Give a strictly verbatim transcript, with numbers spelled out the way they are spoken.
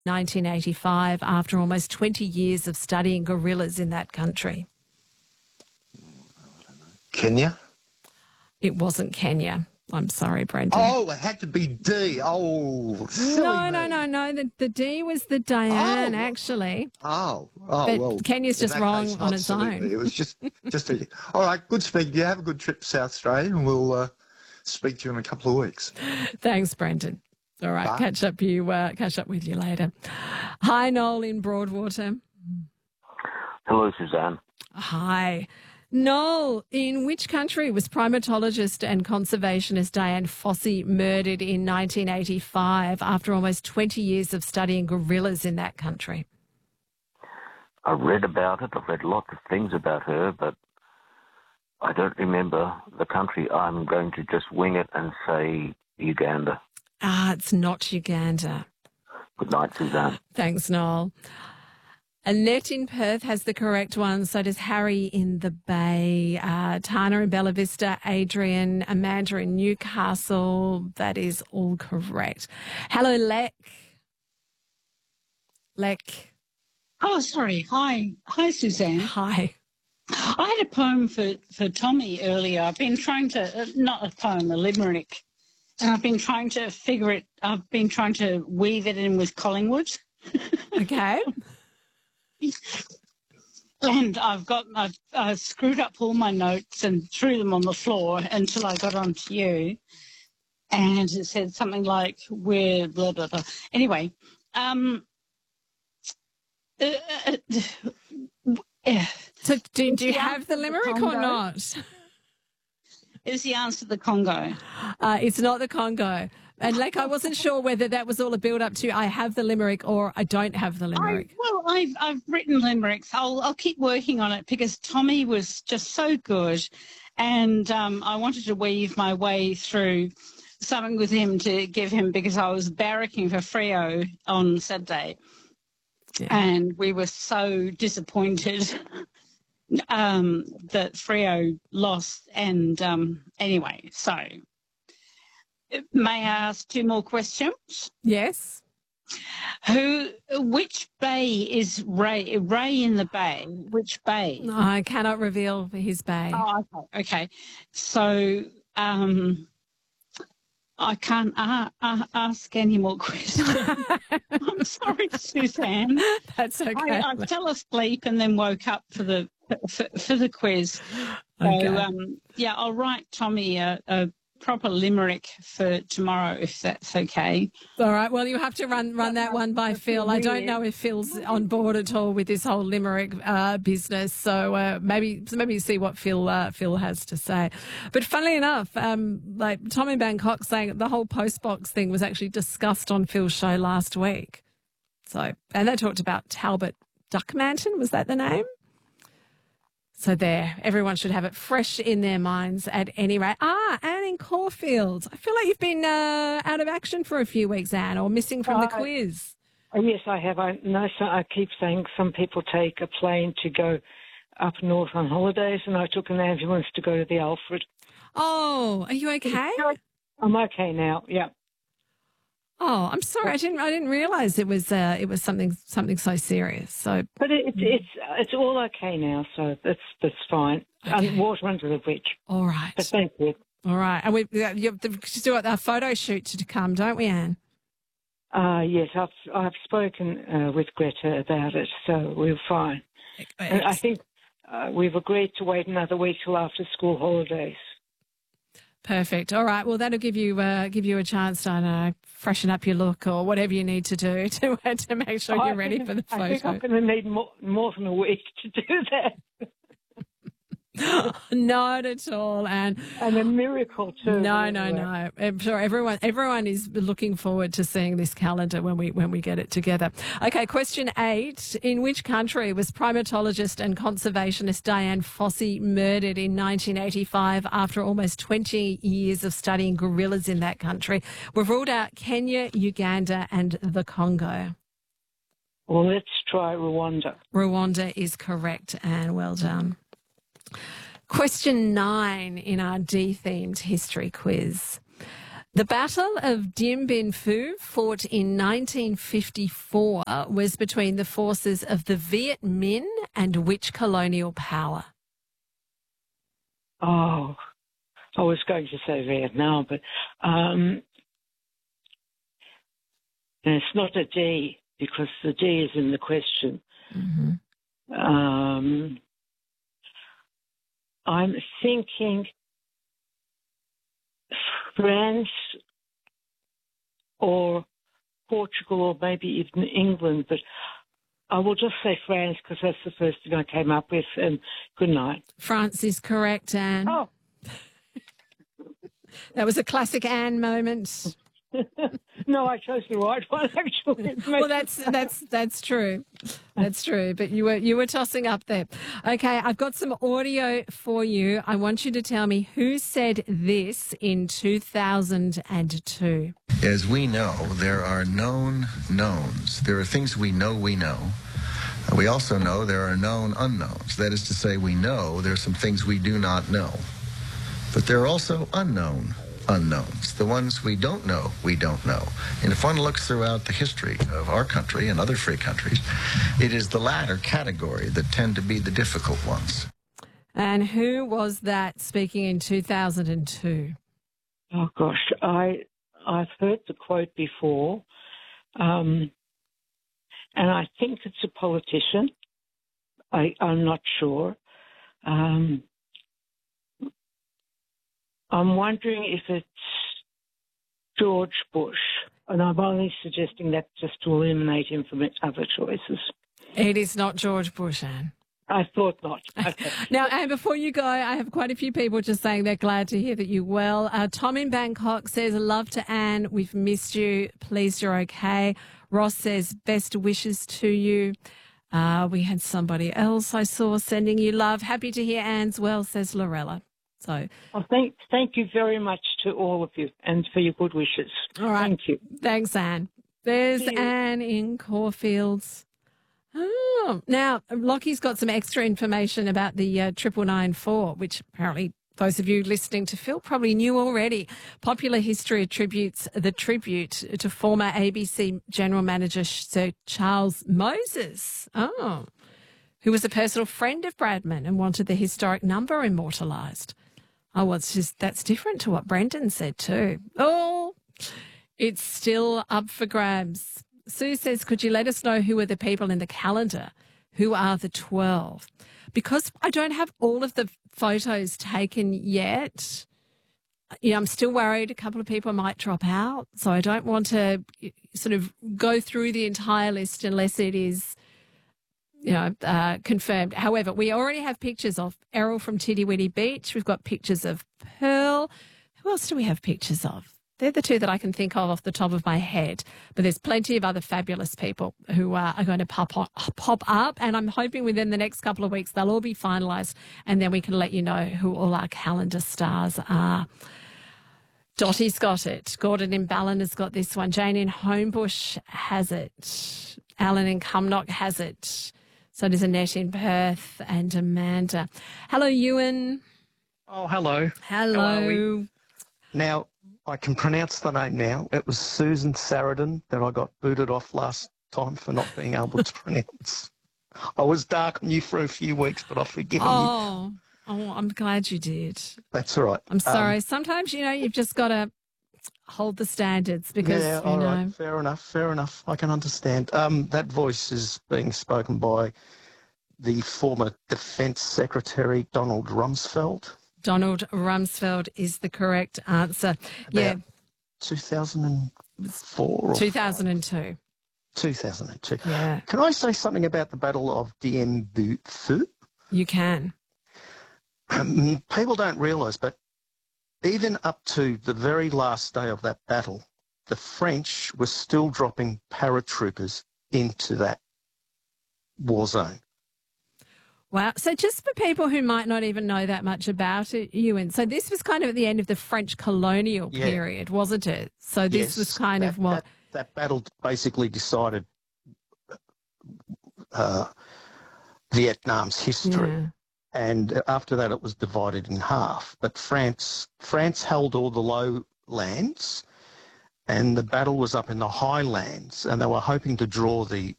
nineteen eighty-five after almost twenty years of studying gorillas in that country? Kenya? It wasn't Kenya. I'm sorry, Brendan. Oh, it had to be D. Oh, silly No, me. no, no, no. The, the D was the Diane, Oh. actually. Oh, oh But well. Kenya's in just that wrong case, on not its silly own. me. It was just, just a, all right, good speaking to you. Have a good trip to South Australia and we'll uh, speak to you in a couple of weeks. Thanks, Brendan. All right, Bye. catch up you. Uh, catch up with you later. Hi, Noel in Broadwater. Hello, Suzanne. Hi. Noel, in which country was primatologist and conservationist Dian Fossey murdered in nineteen eighty-five after almost twenty years of studying gorillas in that country? I read about it. I've read lots of things about her, but I don't remember the country. I'm going to just wing it and say Uganda. Ah, it's not Uganda. Good night, Suzanne. Thanks, Noel. Annette in Perth has the correct one. So does Harry in the Bay. Uh, Tana in Bella Vista. Adrian, Amanda in Newcastle. That is all correct. Hello, Lek. Lek. Oh, sorry. Hi. Hi, Suzanne. Hi. I had a poem for, for Tommy earlier. I've been trying to, uh, not a poem, a limerick. And I've been trying to figure it, I've been trying to weave it in with Collingwood. Okay. And I've got, I've, I screwed up all my notes and threw them on the floor until I got onto you. And it said something like, we're blah, blah, blah. Anyway, um, uh, uh, uh, So do, do you have the limerick or not? is the answer the Congo? Uh, it's not the Congo. And like, I wasn't sure whether that was all a build up to I have the limerick or I don't have the limerick. I, well, I've, I've written limericks. I'll, I'll keep working on it because Tommy was just so good. And um, I wanted to weave my way through something with him to give him because I was barracking for Freo on Saturday. Yeah. And we were so disappointed um, that Freo lost. And um, anyway, so... May I ask two more questions? Yes. Who, which bay is Ray? Ray in the Bay. Which bay? No, I cannot reveal his bay. Oh, okay. Okay. So, um, I can't uh, uh, ask any more questions. I'm sorry, Suzanne. That's okay. I, I fell asleep and then woke up for the for, for the quiz. So, Okay. um, yeah, I'll write Tommy a. a proper limerick for tomorrow, if that's okay. All right. Well, you have to run run that one by Phil. I don't know if Phil's on board at all with this whole limerick uh, business. So uh, maybe maybe see what Phil uh, Phil has to say. But funnily enough, um, like Tom in Bangkok saying the whole postbox thing was actually discussed on Phil's show last week. So and they talked about Talbot Duckmanton. Was that the name? So there, everyone should have it fresh in their minds at any rate. Ah, Anne in Caulfield. I feel like you've been uh, out of action for a few weeks, Anne, or missing from uh, the quiz. Uh, yes, I have. I know. So I keep saying some people take a plane to go up north on holidays, and I took an ambulance to go to the Alfred. Oh, are you okay? I'm okay now. Yeah. Oh, I'm sorry. I didn't. I didn't realise it was. Uh, it was something. Something so serious. So, but it, it's it's all okay now. So that's that's fine. Okay. Um, water under the bridge. All right. But thank you. All right. And we you've still got our photo shoot to come, don't we, Anne? Uh yes, I've I've spoken uh, with Greta about it, so we're fine. And I think uh, we've agreed to wait another week till after school holidays. Perfect. All right. Well, that'll give you uh, give you a chance to, I don't know, freshen up your look or whatever you need to do to to make sure you're ready think, for the photo. I think I'm going to need more, more than a week to do that. Not at all, Anne. And a miracle too. No, no, no. I'm sure everyone everyone is looking forward to seeing this calendar when we when we get it together. Okay, question eight. In which country was primatologist and conservationist Dian Fossey murdered in nineteen eighty-five after almost twenty years of studying gorillas in that country? We've ruled out Kenya, Uganda and the Congo. Well, let's try Rwanda. Rwanda is correct, Anne. Well done. Question nine in our D-themed history quiz. The Battle of Dien Bien Phu, fought in nineteen fifty-four, was between the forces of the Viet Minh and which colonial power? Oh, I was going to say Vietnam, but um, it's not a D because the D is in the question. Mm-hmm. Um, I'm thinking France or Portugal or maybe even England, but I will just say France because that's the first thing I came up with, and good night. France is correct, Anne. Oh. That was a classic Anne moment. No, I chose the right one, actually. Well, that's that's that's true. That's true. But you were you were tossing up there. Okay, I've got some audio for you. I want you to tell me who said this in two thousand two. As we know, there are known knowns. There are things we know we know. We also know there are known unknowns. That is to say, we know there are some things we do not know. But there are also unknown unknowns, the ones we don't know we don't know. And if one looks throughout the history of our country and other free countries, it is the latter category that tend to be the difficult ones. And who was that speaking in two thousand two? Oh, gosh, I, I've heard the quote before, um, and I think it's a politician. I, I'm not sure. Um, I'm wondering if it's George Bush, and I'm only suggesting that just to eliminate him from other choices. It is not George Bush, Anne. I thought not. Okay. Now, Anne, before you go, I have quite a few people just saying they're glad to hear that you're well. Uh, Tom in Bangkok says, love to Anne. We've missed you. Pleased you're okay. Ross says, best wishes to you. Uh, we had somebody else I saw sending you love. Happy to hear Anne's well, says Lorella. So, well, thank, thank you very much to all of you and for your good wishes. All right. Thank you. Thanks, Anne. There's Anne in Caulfields. Oh, now, Lockie's got some extra information about the uh, triple nine four, which apparently those of you listening to Phil probably knew already. Popular history attributes the tribute to former A B C General Manager Sir Charles Moses. Oh, who was a personal friend of Bradman and wanted the historic number immortalised. Oh, well, it's just, that's different to what Brendan said too. Oh, it's still up for grabs. Sue says, could you let us know who are the people in the calendar? Who are the twelve? Because I don't have all of the photos taken yet, you know, I'm still worried a couple of people might drop out. So I don't want to sort of go through the entire list unless it is, you know, uh, confirmed. However, we already have pictures of Errol from Tiddy Widdy Beach. We've got pictures of Pearl. Who else do we have pictures of? They're the two that I can think of off the top of my head. But there's plenty of other fabulous people who uh, are going to pop, on, pop up. And I'm hoping within the next couple of weeks they'll all be finalised. And then we can let you know who all our calendar stars are. Dottie's got it. Gordon in Ballon has got this one. Jane in Homebush has it. Alan in Cumnock has it. So there's Annette in Perth and Amanda. Hello, Ewan. Oh, hello. Hello. Now, I can pronounce the name now. It was Susan Sarandon that I got booted off last time for not being able to pronounce. I was dark on you for a few weeks, but I've forgiven oh, you. Oh, I'm glad you did. That's all right. I'm sorry. Um, Sometimes, you know, you've just got to hold the standards because, yeah, you all know. right. Fair enough. Fair enough. I can understand. Um, that voice is being spoken by the former Defence Secretary, Donald Rumsfeld. Donald Rumsfeld is the correct answer. About yeah. two thousand four or two thousand two. two thousand two. Yeah. Can I say something about the Battle of Dien Bien Phu? You can. Um, people don't realise, but even up to the very last day of that battle, the French were still dropping paratroopers into that war zone. Wow. So just for people who might not even know that much about it, Ewan, so this was kind of at the end of the French colonial Yeah. period, wasn't it? So this Yes, was kind that, of what... That, that battle basically decided uh, Vietnam's history. Yeah. And after that, it was divided in half. But France, France held all the low, lands, and the battle was up in the highlands, and they were hoping to draw the